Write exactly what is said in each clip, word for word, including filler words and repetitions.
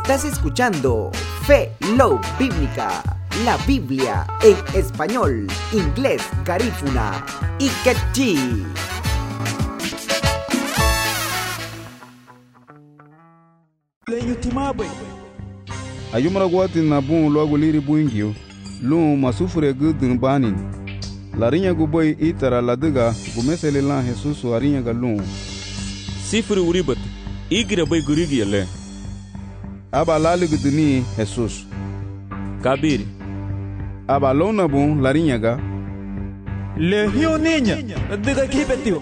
Estás escuchando Fe Love Bíblica, la Biblia en español, inglés, garífuna y quechí. Ayumra gwati na bun logo liri buingio, lu masufure gudun banin. La rinya guboy itara la diga, gumesele lan Jesus arinya galun. Sifuri uribat, igira bay gurigi yale. Aba lali guduni Jesus. Kabiri. Aba lona bun la rinya ga. Le hiyo niña, diga kibetio.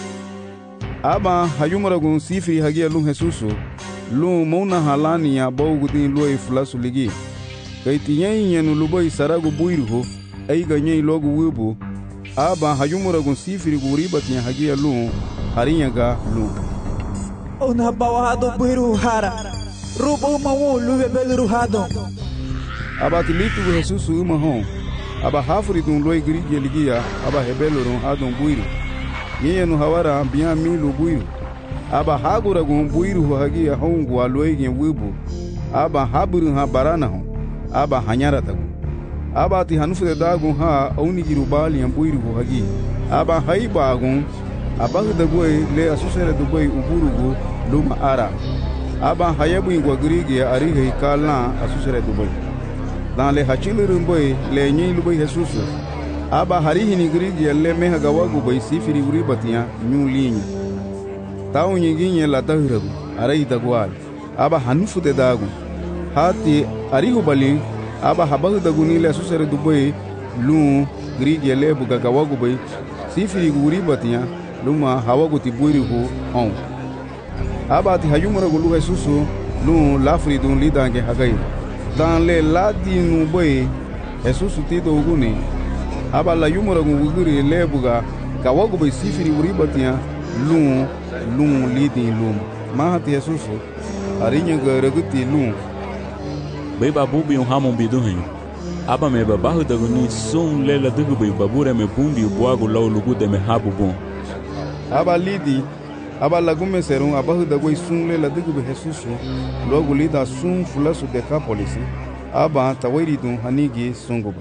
Aba hayumra gun sifiri hagia lun Jesus. Lu mauna halani ya bau gudin luai fulasu ligi. Kaiti nyai nyanu lubai saragu buirho, aiga nyai logu wibu. Aba hayumura gun sifiri guribat nya hagia lu, harinya ga lu. Ona bawado buiru hara, rubo mawu luwe beliru hado. Aba tilitu bu Jesusu uma hon. Aba hafuri dun luai girigi ligia, aba hebelo run hadon buiru. Nyenu hawara biya milu buiru. Aba hagura gun buiru hagia hongu aloigi wibu. Aba haburu ha barana hon. Aba hanyara tagu. Aba ti hanufude dagun ha auni girubali yang buiru hagi. Aba haiba agun. Aba hudagoi le asusere dugoi uburugu luma ara. Aba hayabu ingwa girigi arihe kala asusere dugoi. Dan le hachilu boy le nyi lubai Jesusu. Aba harihi ni girigi le meha gawagu boy sifiri uribatia nyu linya. Tau nyinginye la tahiragu arai dagwal. Aba hanufude dagun. Hati arihu bali aba habahu daguni le asusere dugoi lu girigi le buga gawagu boy sifiri uribatia luma hawagu ti buirihu on. Aba ti hayumura gulu Jesusu lu lafri dun lidange hagai. Dan le ladi nu boy Jesusu ti do guni. Aba la yumura guguri le buga gawagu boy sifiri uribatia lu lu lidi lu. Mahati Jesusu arinya garaguti lu. Bay babubi um hamon biduhin. Aba me babahu daguni sum lela dugu bay babura me bumbi buagu lau lugu de me habu bom. Aba lidi, aba lagume serum abahu dagoi sum lela dugu be Jesusu. Logo lida sum fulasu de kapolisi. Aba tawairi dun hanigi sunguba.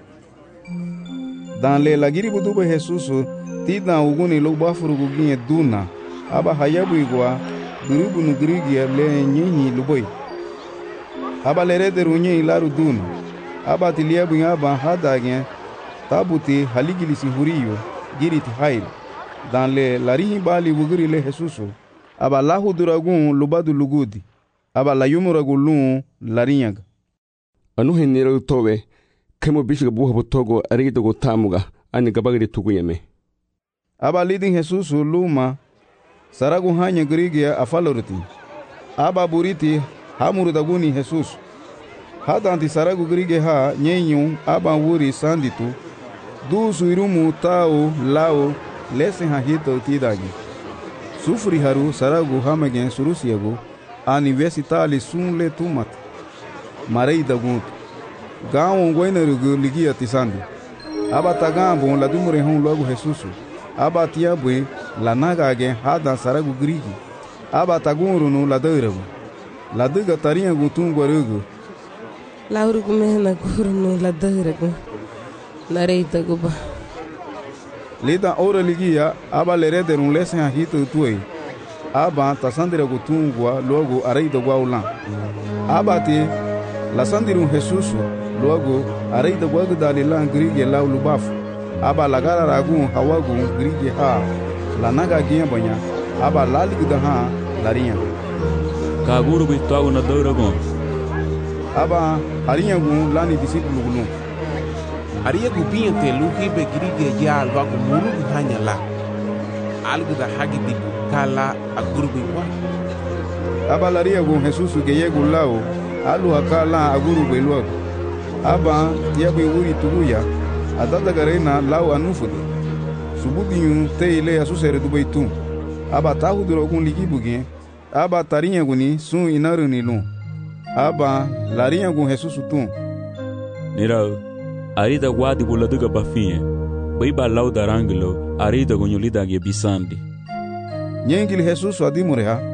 Dan le lagiri budu be Jesusu tida uguni lo bafuru guginye duna. Aba hayabu igwa durubu nugrigi le nyinyi luboi. Aba lerede runye ilaru dunu. Aba tiliabu aba hadagye tabuti haligilisi huriyo giriti hail. Dan le larihi bali wugiri le Jesusu. Aba lahu duragun lubadu lugudi. Aba la yumuragu lu larinyaga. Anu henira utowe kemo bishiga buha butogo arido go tamuga ani gabagiri tuguyeme. Aba lidin Jesusu luma saragu hanya girigia afaloruti. Aba buriti hamuru daguni Jesus. Hadanti saragu grige ha nyenyu aba wuri sanditu. Du suirumu tao lao lesen ha hito tidagi. Sufri haru saragu hamagen surusiagu universitali sun le tumat. Marei dagunt. Gawon goinarugu ligia tisandi. Aba tagambo la dumure hon logo Jesusu. Aba tiabwe la nagage hadan saragu grigi. Aba tagurunu la dairagu. La diga tarinha gutum guarugu. La urugu mehna gurunu la dairagu. La reita guba. Lida ora ligia aba lerede un lesen a hito tuei. Aba tasandira gutum gua logo areida guaulan. Aba ti la sandirun Jesusu logo areida guagu dalilan grige lau lubafu. Aba lagara ragun hawagu grige ha. La naga gia banya. Aba laligda ha larinha. Kaguru bitago na dauragon. Aba harinya gun lani disipulu gulu. Aria gubinha te luhi be grige ya alwago muru hanya la. Algu da hagi di kala aguru biwa. Aba laria gun Jesusu ge yegu lao alu hakala aguru beluago. Aba yabe wuri tuguya adada garena lao anufudi. Sububinyu te ile asusere dubaitum. Aba tahu durogun ligibuge. Aba tarinha guni sun inaru nilu. Aba larinha gun Jesusu tum. Nirau, arida guadi buladuga bafinha. Baiba lau darangelo, arida gunyulida ge bisandi. Nyengili Jesusu adimureha.